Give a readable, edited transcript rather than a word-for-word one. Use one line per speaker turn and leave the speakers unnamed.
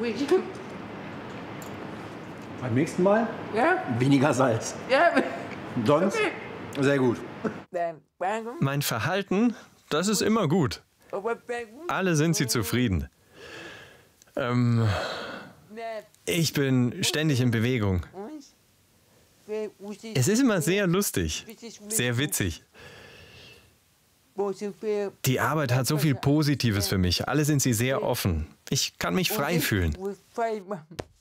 Beim nächsten Mal
Ja?
weniger Salz.
Ja.
Sonst sehr gut.
Mein Verhalten, das ist immer gut. Alle sind sie zufrieden. Ich bin ständig in Bewegung. Es ist immer sehr lustig, sehr witzig. Die Arbeit hat so viel Positives für mich. Alle sind sie sehr offen. Ich kann mich frei fühlen.